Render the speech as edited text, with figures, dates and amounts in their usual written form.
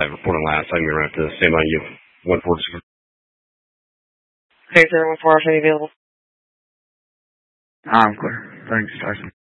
reporting last time. You're going to have to stand by you. 146. Okay, 014, are you available? I'm clear. Thanks, Tyson.